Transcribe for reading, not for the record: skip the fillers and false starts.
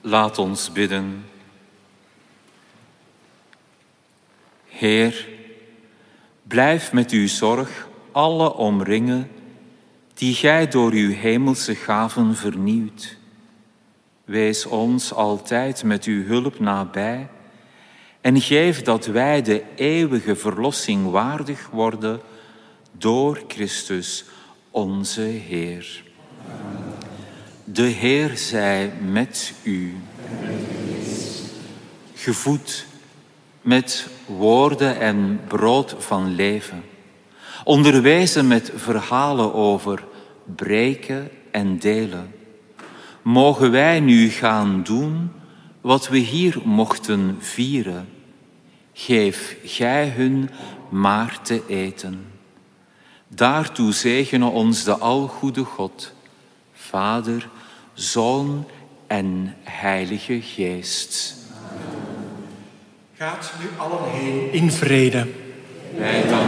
Laat ons bidden. Heer, blijf met uw zorg alle omringen die gij door uw hemelse gaven vernieuwt. Wees ons altijd met uw hulp nabij en geef dat wij de eeuwige verlossing waardig worden door Christus, onze Heer. De Heer zij met u. Gevoed met woorden en brood van leven. Onderwezen met verhalen over breken en delen. Mogen wij nu gaan doen wat we hier mochten vieren. Geef gij hun maar te eten. Daartoe zegene ons de algoede God, Vader, Zoon en Heilige Geest. Gaat nu allen heen in vrede. Wij danken